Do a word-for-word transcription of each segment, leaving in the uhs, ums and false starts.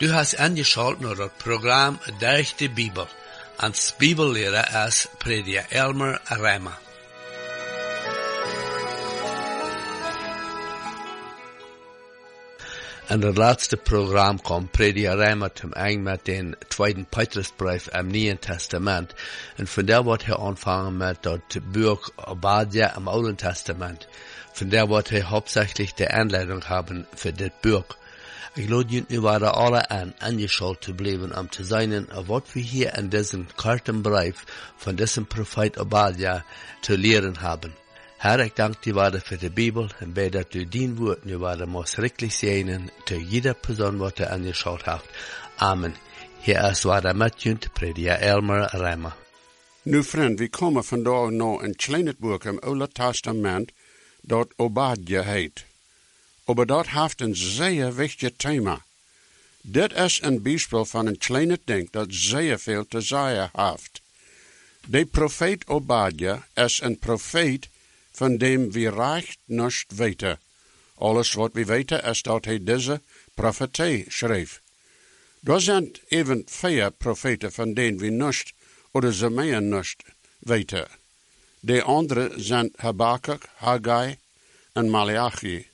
Du hast angeschaut naar het programma Durch de Bibel. Als Bibellehrer is prediker Elmer Reimer. In het laatste programma kwam prediker Reimer zum eind met den tweeden Petrusbrief im Nieuwen Testament. En van daar wordt hij aanvangen met dat boek Obadja im Oude Testament. Von der wird er hauptsächlich die Anleitung haben für das Buch. Ich lade Ihnen nu waren alle an, angeschaut zu bleiben, um zu sein, was wir hier in diesem kurzen Brief von diesem Prophet Obadja zu lehren haben. Herr, ich danke dir weiter für die Bibel und bete, dass du dein Wort nu weiter muss richtig sehen, zu jeder Person, was du angeschaut hast. Amen. Hier ist weiter mit Ihnen, Prediger Elmer Reimer. Nu, vriend, we komen vandaag naar een klein boek im Oude Testament, dat Obadja heet. Aber dat heeft een zeer wichtig thema. Dit is een bijspel van een kleine ding dat zeer veel te zeggen heeft. De profeet Obadja is een profeet van dem we recht niets weten. Alles wat we weten is dat hij deze profetie schreef. Er zijn even vier profeten van denen we niets, oder ze meer niets weten. De andere zijn Habakkuk, Haggai en Malachi.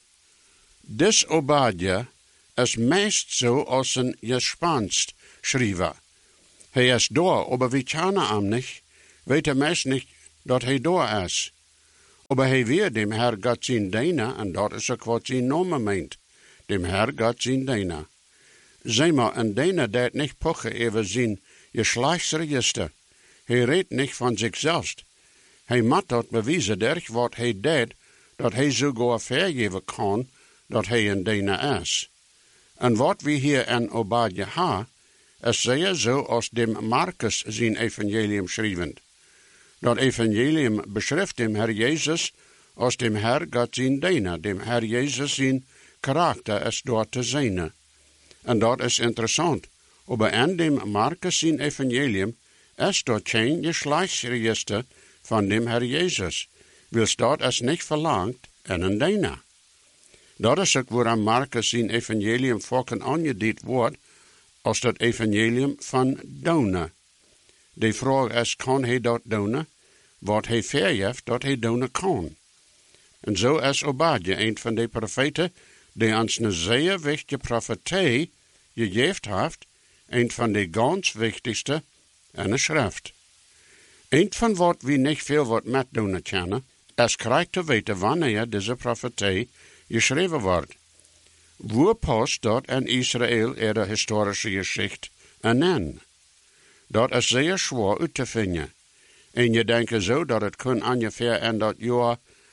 Dis Obadja is meest zo als een gespanst schrijver. Hij is door, aber we kennen hem niet, weten meest niet dat hij door is. Aber hij weer dem Herr Gott zijn dienen, en dat is ook wat zijn naam meent. Dem Herr Gott zijn dienen. Zeg maar, een diener deed niet pochen over zijn geslachtsregister. Hij redt niet van zichzelf. Hij moet dat bewijzen door wat hij deed, dat hij sogar vergeven kan, dat hij een diener is. En wat we hier in Obadja hebben, is zeer zo als dem Markus zijn evangelium schrijvend. Dat evangelium beschrijft dem Herr Jezus als dem Herr Gott zijn diener, dem Herr Jezus zijn karakter is door te zijn. En dat is interessant. Aber in dem Markus zijn evangelium is dort geen geslachtsregister van dem Herr Jezus, wils dat is niet verlangt in een diener. Dat is ook waarom Markus zijn evangelium volken aangeduid wordt als dat evangelium van donen. De vraag is, kan hij dat donen? Wat hij vergeeft, dat hij donen kan. En zo is Obadja een van de profeten die ons een zeer wichtige profetie gegeven heeft, een van de ganz wichtigste in de schrift. Een van wat we niet veel wat met doen kennen, is krijgt te weten wanneer deze profetie geschreven wordt. Waar past dat in Israël in de historische geschichte en? Dat is zeer zwaar uit te vinden. En je denkt zo dat het kan ongeveer in dat jaar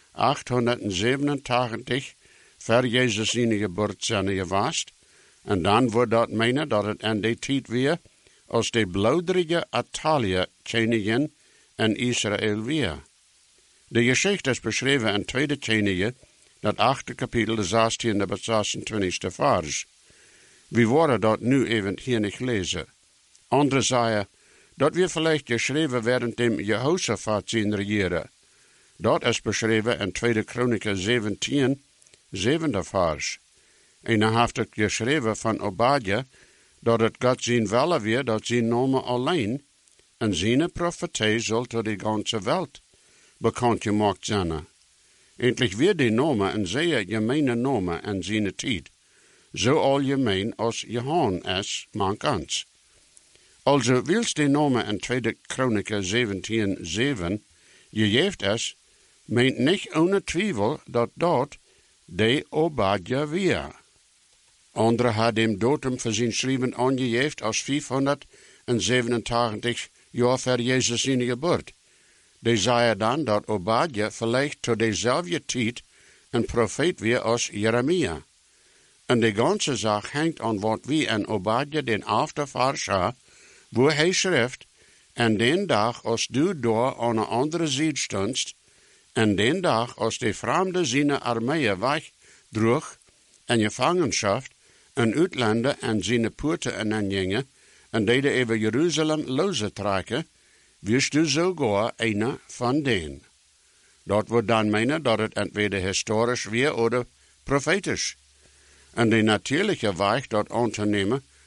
achthonderdzevenentachtig voor Jezus zijn geboorte zijn geweest. En dan wordt dat menen dat het in die tijd weer als de bloederige Atalia koningin in Israël weer. De geschichte is beschreven in tweede Koningin, dat achte kapitel, de zestiende tot zesentwintigste vers. We worden dat nu even hier niet lezen. Anderen zeiden dat we vielleicht geschreven werden dem Jehoshaphat zien regeren. Dat is beschreven in tweede Kronieken zeventien, zevende vers. En dan heeft het geschreven van Obadja, dat het God zien welle weer, dat zijn naam alleen, en zijn profetie zal tot de ganze wereld bekend gemaakt zijn. Endlich weer die namen een zeer gemeene namen in zijn tijd, zo al gemeen als Johan is, mankans. Also, wils die namen in tweede Kronieken zeventien, zeven gegeven is, meent niet ohne twijfel dat dat de Obadja weer. Andere had dem datum voor zijn schrijven aangegeven als vijfhonderdzevenentachtig jaar voor Jezus zijn geboorte. Die zeiden dan dat Obadja vielleicht tot dezelfde tijd een profeet weer als Jeremia. En de ganze zaak hangt aan wat wie in Obadja den aftervars ha, wo hij schrijft, en den dag als du door aan een andere zijde stondst, en den dag als de vreemde zijn armeeën wegdroeg en gevangenschap, en uitlanden en zijn poorten en ingingen, en deden over Jeruzalem loze trekken, wirst du sogar einer van den. Dat wordt dan menen dat het entweder historisch weer oder prophetisch. En de natuurlijke weg dat aan te nemen,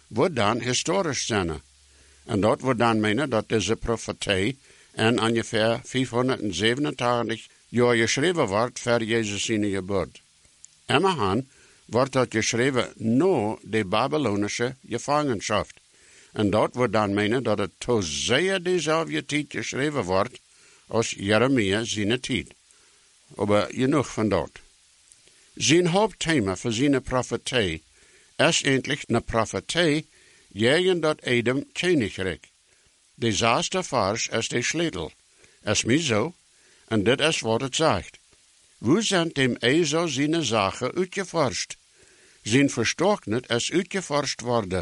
wordt dan historisch zijn. En dat wordt dan menen dat deze profetie en ongeveer vijfhonderdzevenentachtig jaar geschreven wordt voor Jezus zijn geboorte. Immerhan wordt dat geschreven na de Babylonische gevangenschap. En dat wordt dan menen dat het tot zeer dezelfde tijd geschreven wordt als Jeremia zijn tijd. Maar genoeg van dat. Zijn hoofdthema voor zijn profetie is eigenlijk een profetie tegen dat Edom koninkrijk. De zesde vers is de sleutel. Is mij zo, en dit is wat het zegt. Hoe zijn dem Esau zijn zaken uitgeforscht? Zijn verstocknet is uitgeforscht worden.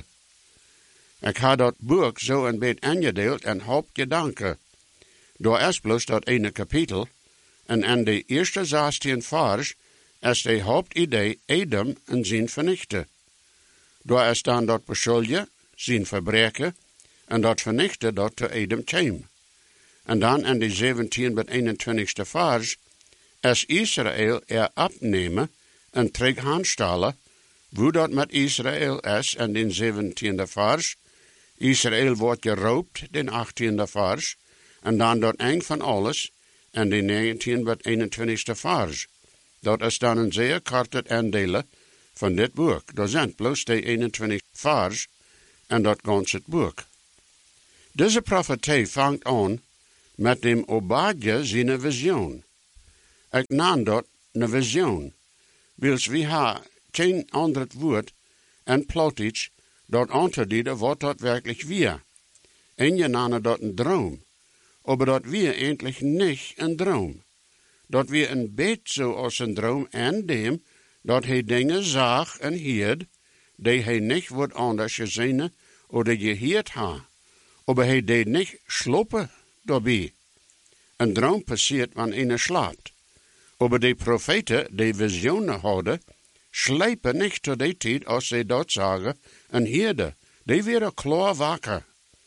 Ik heb dat boek zo een beetje ingedeeld en hoop gedanken. Door is bloos dat ene kapitel, en in de eerste zestien vers is de hoofdidee Edom en zijn vernichten. Door is dan dat beschuldigen, zijn verbreken, en dat vernichten dat te Edom kwam. En dan in de zeventien tot eenentwintigste vers is Israël er opnemen en terug aanstellen, hoe dat met Israël is in de zeventiende vers. Israël wordt geroopt, de achttiende vers, en dan dat eng van alles, in de negentiende tot eenentwintigste vers. Dat is dan een zeer korte indelen van dit boek. Dat zijn bloos de eenentwintig vers en dat ganse boek. Deze profetie vangt aan met dem Obadja zijn visioen. Ik naam dat een visioen, wils we ha geen ander woord en plotisch dat aanduiden wat dat werkelijk weer. En je namen dat een droom, maar dat weer eigenlijk niet een droom. Dat weer een beetje zo als een droom en dem, dat hij dingen zag en hield, die hij niet wordt anders gezien of gehoord had. Maar hij deed niet slopen daarbij. Een droom passiert wanneer een slaapt. Maar de profeten die visioenen hadden, slijpen niet tot die tijd als zij dat zagen en hielden. Die werden klaar wakker.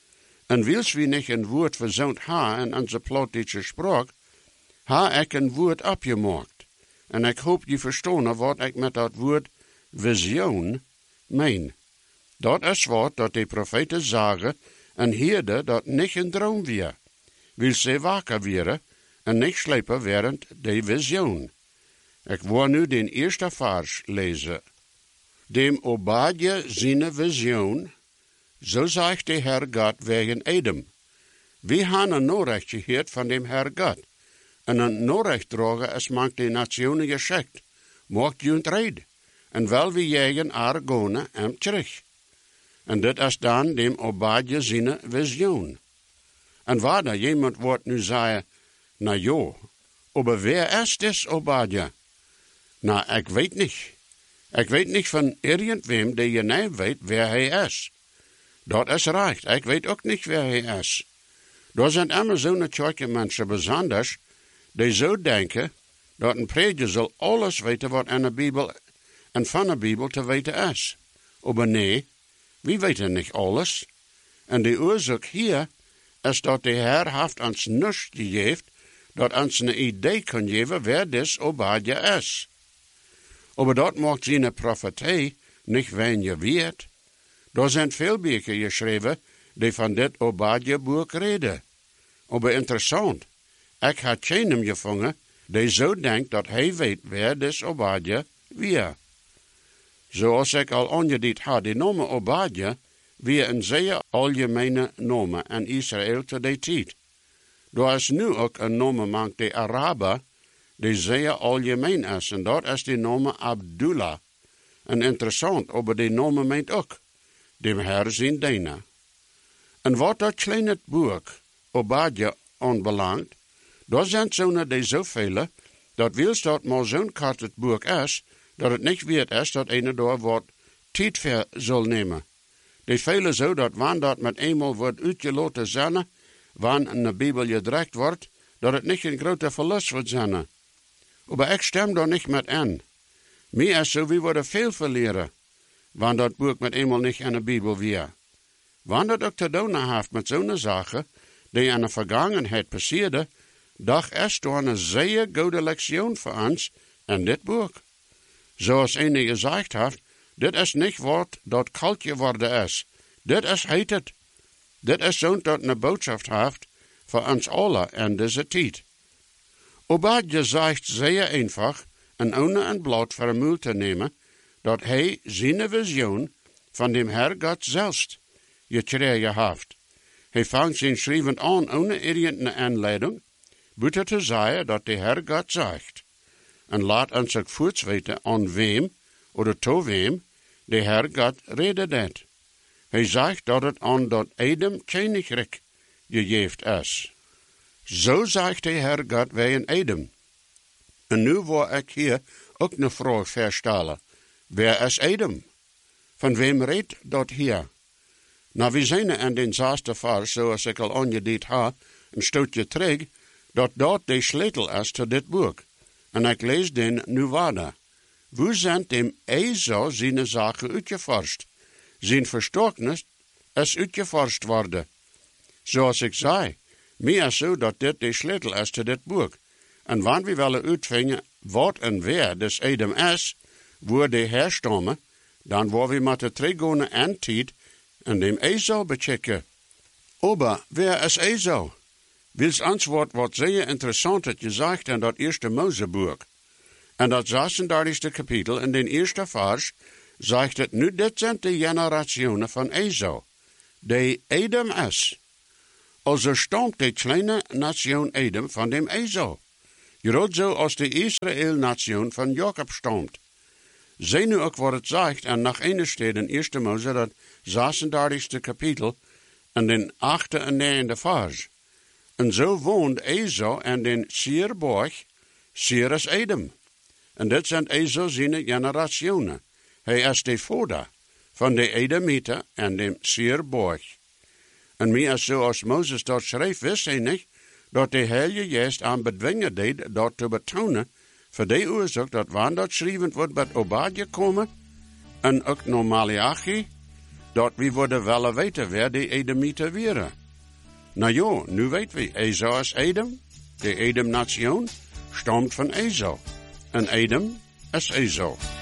En wils we niet een woord verzoend ha in onze plotische spraak, ha ik een woord opgemaakt. En ik hoop je verstaan wat ik met dat woord visioen meen. Dat is wat dat de profeten zagen en hielden dat niet een droom weer. Wil ze wakker werden en niet slepen während de visioen. Ik wil nu den eerste vers lezen. Dem Obadja zijn visioen, zo zegt de Heer God wegen Edom. We hebben een Norrecht gehoord van dem Heer God. En een Norrecht dragen is mank de nationen geschikt. Mocht je red. En wel we jagen Argone en terug. En dit is dan dem Obadja zijn visioen. En waar dan iemand wordt nu zeggen, nou jo, maar wer is dit Obadja? Nou, ik weet niet. Ik weet niet van irgendwem die je niet weet wer hij is. Dat is recht, ik weet ook niet wer hij is. Er zijn immer zo'n tjokke mensen besonders, die zo denken, dat een prediker zal alles weten wat in de Bijbel en van de Bijbel te weten is. Maar nee, we weten niet alles. En de oorzaak hier is dat de Heer heeft ons niets gegeven, dat ons een idee kan geven wer dit Obadja is. Maar dat maakt zijn profetie niet weinig weet. Er zijn veel boeken geschreven die van dit Obadja-boek reden. Maar interessant, ik had geen gevangen die zo denkt dat hij weet wer dit Obadja weer. Zoals ik al aangeduid had, de naam Obadja weer een zeer algemene naam in Israël te die tijd. Er is nu ook een naam mank de Araber, die zeer algemeen is, en dat is de naam Abdullah. En interessant, maar die naam meent ook, dem Herr zijn dienaar. En wat dat kleine boek Obadja aanbelangt, daar zijn zo'n die zoveel, dat wils dat maar zo'n kort het boek is, dat het niet weet is dat een daar wat tijd voor zal nemen. Die velen zo dat wanneer dat met eenmaal wordt uitgelaten zijn, wanneer in de Bijbel gedrukt wordt, dat het niet een grote verlust wordt zijn. Maar ik stem daar niet met in. Mij is zo, we worden veel verleren, wanneer dat boek met eenmaal niet in de Bijbel weer. Wanneer dat ook te doen heeft met zo'n zaken, die in de vergangenheid passeerde, dat is door een zeer goede lektion voor ons in dit boek. Zoals een gezegd heeft, dit is niet wat dat kalt geworden is, Dit is heet het. Dit is zo'n dat een boodschap heeft voor ons allen en deze tijd. Obadja zegt zeer einfach en ohne een blad voor een mul te nemen, dat hij zijn visioen van dem Herr God zelfs gekregen heeft. Hij vangt zijn schrijven aan ohne irgendeine aanleiding, buiten te zeggen dat de Herr God zegt. En laat ons ook voorts weten aan wem, oder to wem, de Herr God redet het. Hij zegt dat het aan dat Edom koninkrijk gegeven is. Zo zegt de Herr God wij in Edom. En nu wil ik hier ook een vraag verstellen. Wer is Edom? Van wem redt dat hier? Nou, we zijn in den zesde vers, zoals ik al aangeduid heb, een stootje terug, dat dat de sleutel is tot dit boek. En ik lees den nu verder. Wo zijn dem Esau zijn zaken uitgeforst? Zijn verstoornis is uitgeforst worden. Zoals ik zei, meer zo dat dit de sleutel is tot dit boek. En wanneer we willen uitvinden wat en wer des Edom is, waar de herstammen, dan worden we met de teruggaande aantijd en dem Esau bechecken. Aber wer is Esau? Wils antwoord wordt zeer interessant het gezegd in dat eerste Mozeboek. En dat zesendertigste kapitel in den eerste vers zegt het nu dit zijn de generationen van Esau, die Edom is. Also stamt de kleine nation Edom van dem Esau. Groot zo als de Israël-nation van Jacob stamt. Zie nu ook wat het zegt, en nog ene steed in eerste Mose, dat zesendertigste kapitel, en den achte en negende vers. En zo woont Esau en den Seirborg, Seir is Edom. En dit zijn Esau zijn generationen. Hij is de vader van de Edomieten en de Seirborg. En meer zoals Mozes dat schreef, wist hij niet, dat de Heilige Geest aan bedwingen deed dat te betonen, voor de oorzaak dat wanneer dat schrijvend wordt bij Obadja komen, en ook naar Malachi, dat we worden willen weten wer de Edomieten waren. Nou ja, nu weten we, Esau is Edom, de Edom-nation stamt van Esau, en Edom is Esau.